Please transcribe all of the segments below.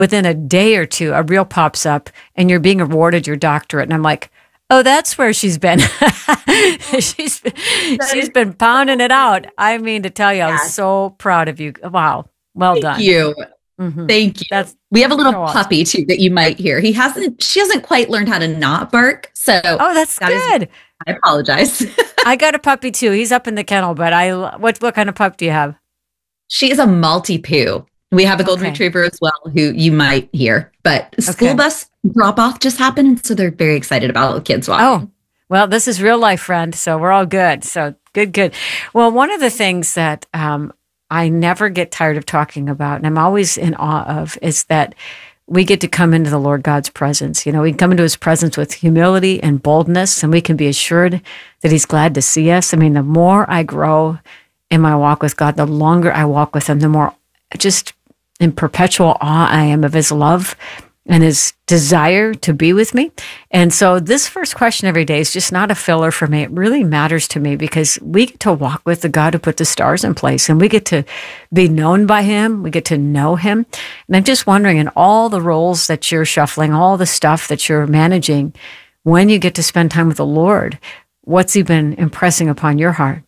within a day or two, a reel pops up and you're being awarded your doctorate. And I'm like, oh, that's where she's been. she's been pounding it out. I mean, to tell you, I was so proud of you. Wow. Well done. Thank you. Thank you. We have a little puppy too that you might hear. She hasn't quite learned how to not bark. So that's good. I apologize. I got a puppy too. He's up in the kennel, but what kind of pup do you have? She is a Maltipoo. We have a golden retriever as well, who you might hear. But school bus drop off just happened, and so they're very excited about the kids walking. Oh, well, this is real life, friend. So we're all good. So good. Well, one of the things that I never get tired of talking about, and I'm always in awe of, is that we get to come into the Lord God's presence. You know, we can come into his presence with humility and boldness, and we can be assured that he's glad to see us. I mean, the more I grow in my walk with God, the longer I walk with him, the more just in perpetual awe I am of his love and his desire to be with me. And so this first question every day is just not a filler for me. It really matters to me because we get to walk with the God who put the stars in place, and we get to be known by him. We get to know him. And I'm just wondering, in all the roles that you're shuffling, all the stuff that you're managing, when you get to spend time with the Lord, what's he been impressing upon your heart?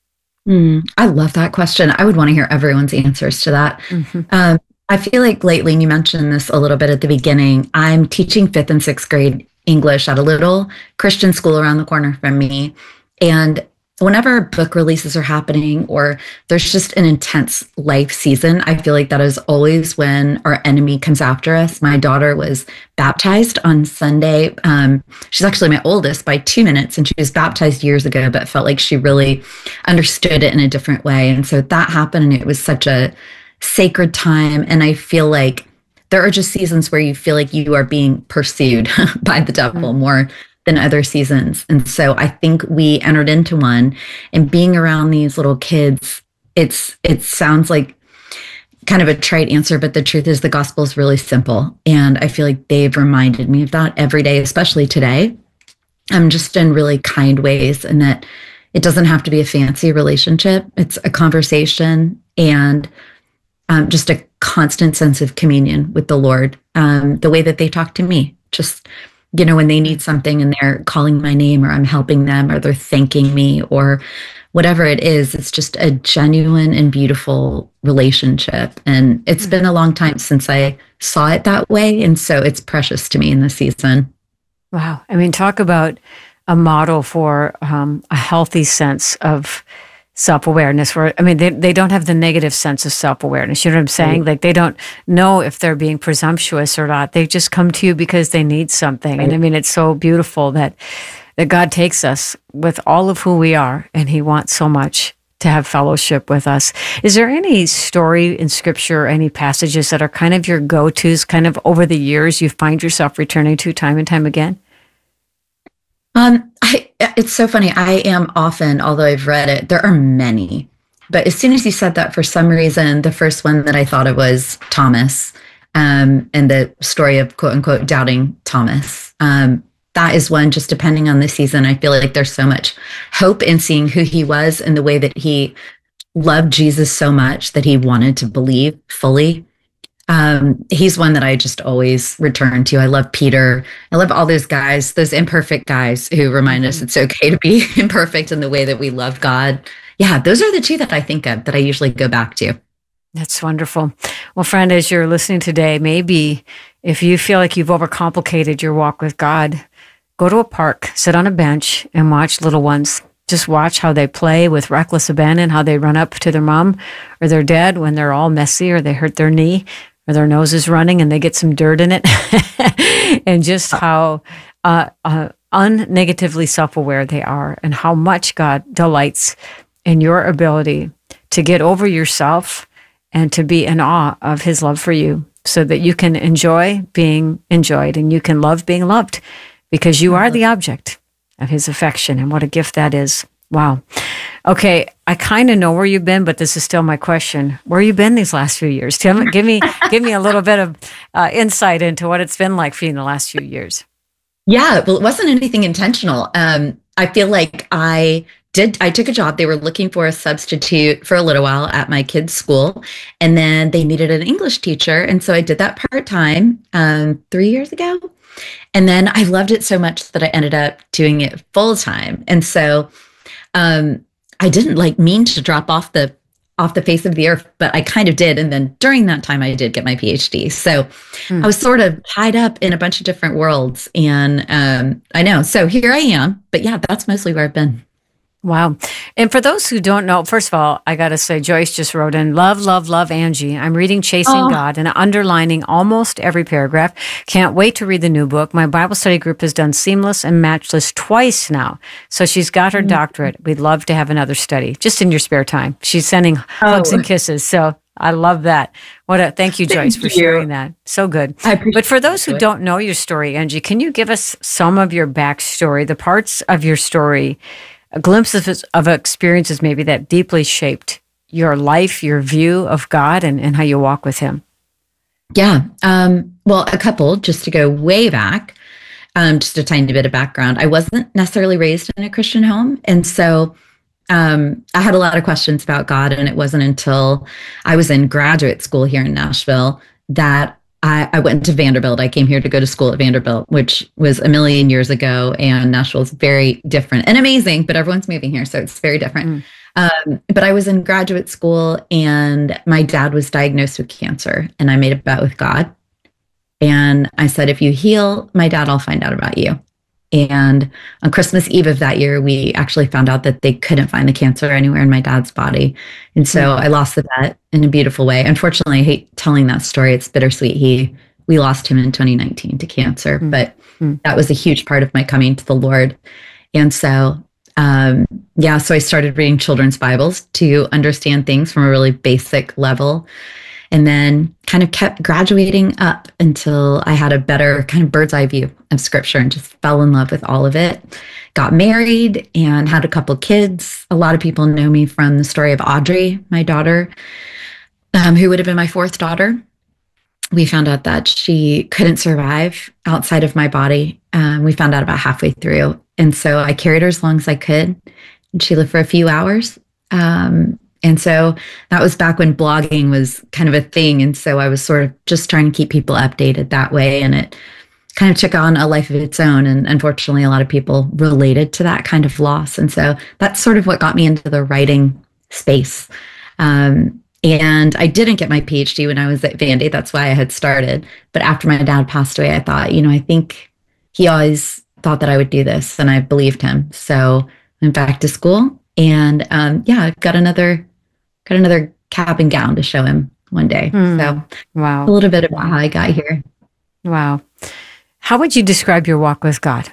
I love that question. I would want to hear everyone's answers to that. I feel like lately, and you mentioned this a little bit at the beginning, I'm teaching 5th and 6th grade English at a little Christian school around the corner from me. And whenever book releases are happening or there's just an intense life season, I feel like that is always when our enemy comes after us. My daughter was baptized on Sunday. She's actually my oldest by 2 minutes, and she was baptized years ago, but felt like she really understood it in a different way. And so that happened, and it was such a sacred time. And I feel like there are just seasons where you feel like you are being pursued by the devil more than other seasons. And so I think we entered into one, and being around these little kids, it sounds like kind of a trite answer, but the truth is the gospel is really simple. And I feel like they've reminded me of that every day, especially today. Just in really kind ways, and that it doesn't have to be a fancy relationship. It's a conversation and just a constant sense of communion with the Lord. The way that they talk to me, just, when they need something and they're calling my name, or I'm helping them, or they're thanking me, or whatever it is, it's just a genuine and beautiful relationship. And it's been a long time since I saw it that way. And so it's precious to me in this season. Wow. I mean, talk about a model for a healthy sense of self-awareness, where, I mean, they don't have the negative sense of self-awareness. You know what I'm saying? Like, they don't know if they're being presumptuous or not. They just come to you because they need something. And I mean, it's so beautiful that God takes us with all of who we are, and he wants so much to have fellowship with us. Is there any story in scripture, or any passages that are kind of your go-tos, kind of over the years you find yourself returning to time and time again? It's so funny. I am often, although I've read it, there are many, but as soon as you said that, for some reason, the first one that I thought of was Thomas, and the story of quote unquote doubting Thomas. That is one, just depending on the season, I feel like there's so much hope in seeing who he was and the way that he loved Jesus so much that he wanted to believe fully. He's one that I just always return to. I love Peter. I love all those guys, those imperfect guys who remind us it's okay to be imperfect in the way that we love God. Yeah, those are the two that I think of, that I usually go back to. That's wonderful. Well, friend, as you're listening today, maybe if you feel like you've overcomplicated your walk with God, go to a park, sit on a bench, and watch little ones. Just watch how they play with reckless abandon, how they run up to their mom or their dad when they're all messy, or they hurt their knee, or their nose is running and they get some dirt in it, and just how unnegatively self-aware they are, and how much God delights in your ability to get over yourself and to be in awe of his love for you, so that you can enjoy being enjoyed and you can love being loved, because you are the object of his affection. And what a gift that is. Wow. Okay, I kind of know where you've been, but this is still my question. Where have you been these last few years? Give me a little bit of insight into what it's been like for you in the last few years. Yeah, well, it wasn't anything intentional. I feel like I I took a job. They were looking for a substitute for a little while at my kids' school, and then they needed an English teacher. And so I did that part-time 3 years ago. And then I loved it so much that I ended up doing it full-time. And so I didn't like mean to drop off the face of the earth, but I kind of did. And then during that time, I did get my PhD. So I was sort of tied up in a bunch of different worlds. And I know. So here I am. But yeah, that's mostly where I've been. Wow. And for those who don't know, first of all, I got to say, Joyce just wrote in, love, love, love Angie. I'm reading Chasing God and underlining almost every paragraph. Can't wait to read the new book. My Bible study group has done Seamless and Matchless twice now. So she's got her doctorate. We'd love to have another study just in your spare time. She's sending hugs and kisses. So I love that. Thank you, Joyce, for sharing that. So good. But for those who don't know your story, Angie, can you give us some of your backstory, the parts of your story, a glimpse of experiences maybe that deeply shaped your life, your view of God, and how you walk with Him? Yeah. Well, a couple, just to go way back, just a tiny bit of background. I wasn't necessarily raised in a Christian home. And so I had a lot of questions about God. And it wasn't until I was in graduate school here in Nashville that I went to Vanderbilt. I came here to go to school at Vanderbilt, which was a million years ago. And Nashville is very different and amazing, but everyone's moving here. So it's very different. But I was in graduate school and my dad was diagnosed with cancer. And I made a bet with God. And I said, if you heal my dad, I'll find out about you. And on Christmas Eve of that year, we actually found out that they couldn't find the cancer anywhere in my dad's body. And so I lost the bet in a beautiful way. Unfortunately, I hate telling that story. It's bittersweet. We lost him in 2019 to cancer, but that was a huge part of my coming to the Lord. And so, so I started reading children's Bibles to understand things from a really basic level. And then kind of kept graduating up until I had a better kind of bird's eye view of scripture and just fell in love with all of it. Got married and had a couple kids. A lot of people know me from the story of Audrey, my daughter, who would have been my fourth daughter. We found out that she couldn't survive outside of my body. We found out about halfway through. And so I carried her as long as I could. And she lived for a few hours. And so that was back when blogging was kind of a thing. And so I was sort of just trying to keep people updated that way. And it kind of took on a life of its own. And unfortunately, a lot of people related to that kind of loss. And so that's sort of what got me into the writing space. And I didn't get my PhD when I was at Vandy. That's why I had started. But after my dad passed away, I thought, I think he always thought that I would do this. And I believed him. So I went back to school and got another cap and gown to show him one day. So wow, a little bit about how I got here. Wow. How would you describe your walk with God?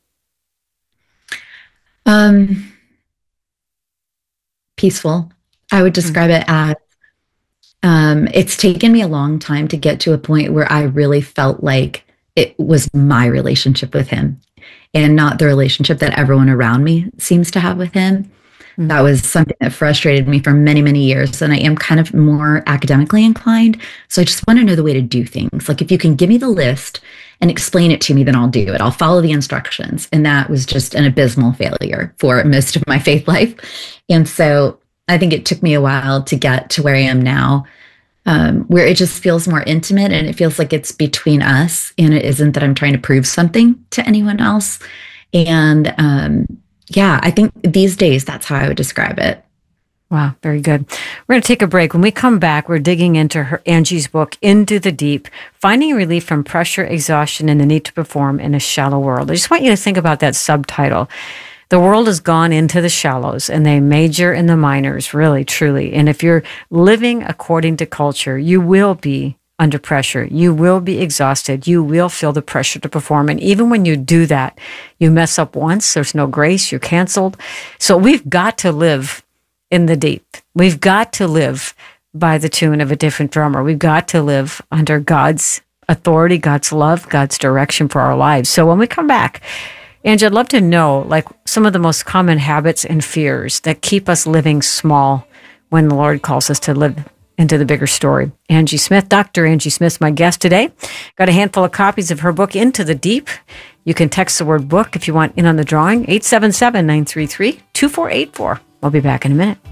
Peaceful. I would describe it as, it's taken me a long time to get to a point where I really felt like it was my relationship with him and not the relationship that everyone around me seems to have with him. That was something that frustrated me for many, many years. And I am kind of more academically inclined. So I just want to know the way to do things. Like if you can give me the list and explain it to me, then I'll do it. I'll follow the instructions. And that was just an abysmal failure for most of my faith life. And so I think it took me a while to get to where I am now, where it just feels more intimate and it feels like it's between us. And it isn't that I'm trying to prove something to anyone else. And, I think these days, that's how I would describe it. Wow, very good. We're going to take a break. When we come back, we're digging into Angie's book, Into the Deep, Finding Relief from Pressure, Exhaustion, and the Need to Perform in a Shallow World. I just want you to think about that subtitle. The world has gone into the shallows, and they major in the minors, really, truly. And if you're living according to culture, you will be under pressure. You will be exhausted. You will feel the pressure to perform. And even when you do that, you mess up once, there's no grace, you're canceled. So we've got to live in the deep. We've got to live by the tune of a different drummer. We've got to live under God's authority, God's love, God's direction for our lives. So when we come back, Angie, I'd love to know, like, some of the most common habits and fears that keep us living small when the Lord calls us to live into the bigger story. Angie Smith, Dr. Angie Smith's my guest today. Got a handful of copies of her book, Into the Deep. You can text the word book if you want in on the drawing, 877-933-2484. We'll be back in a minute.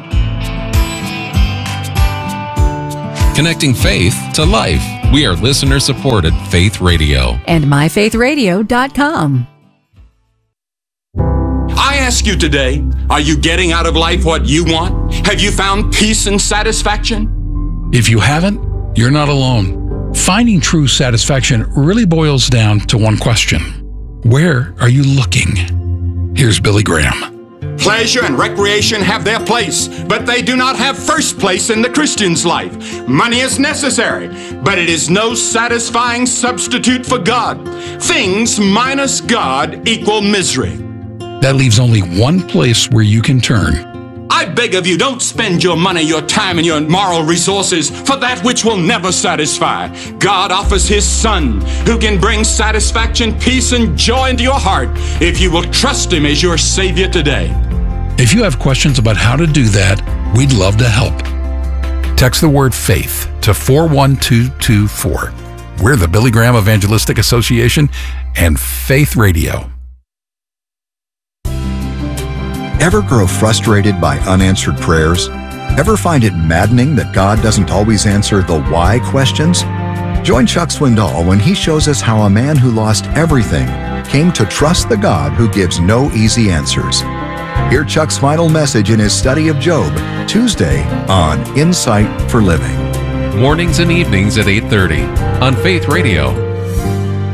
Connecting faith to life. We are listener-supported Faith Radio. And myfaithradio.com. I ask you today, are you getting out of life what you want? Have you found peace and satisfaction? If you haven't, you're not alone. Finding true satisfaction really boils down to one question. Where are you looking? Here's Billy Graham. Pleasure and recreation have their place, but they do not have first place in the Christian's life. Money is necessary, but it is no satisfying substitute for God. Things minus God equal misery. That leaves only one place where you can turn. I beg of you, don't spend your money, your time, and your moral resources for that which will never satisfy. God offers His Son, who can bring satisfaction, peace, and joy into your heart if you will trust Him as your Savior today. If you have questions about how to do that, we'd love to help. Text the word faith to 41224. We're the Billy Graham Evangelistic Association and Faith Radio. Ever grow frustrated by unanswered prayers? Ever find it maddening that God doesn't always answer the why questions? Join Chuck Swindoll when he shows us how a man who lost everything came to trust the God who gives no easy answers. Hear Chuck's final message in his study of Job, Tuesday on Insight for Living. Mornings and evenings at 8:30 on Faith Radio.